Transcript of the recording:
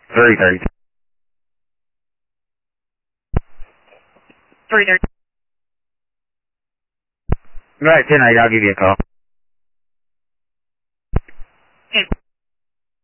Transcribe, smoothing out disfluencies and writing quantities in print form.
3:30. 3:30. Right, tonight I'll give you a call.